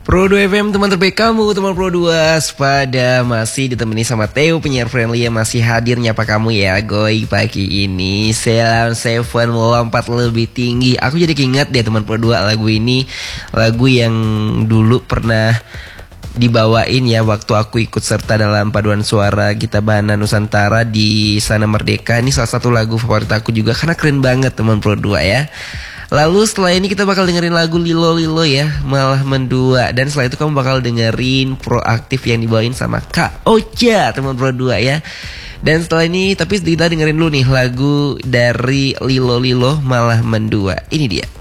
Pro 2 FM teman terbaik kamu, teman Pro 2 Sepada masih ditemani sama Theo, penyiar friendly yang masih hadir nyapa kamu ya Goy pagi ini. Selam Seven melompat lebih tinggi. Aku jadi keinget deh teman Pro 2 lagu ini. Lagu yang dulu pernah dibawain ya waktu aku ikut serta dalam paduan suara Gita Bahana Nusantara di Sana Merdeka. Ini salah satu lagu favorit aku juga karena keren banget teman Pro 2 ya. Lalu setelah ini kita bakal dengerin lagu Lilo Lilo ya, Malah Mendua. Dan setelah itu kamu bakal dengerin Proaktif yang dibawain sama Kak Ocha, teman Pro 2 ya. Dan setelah ini tapi kita dengerin dulu nih lagu dari Lilo Lilo Malah Mendua. Ini dia.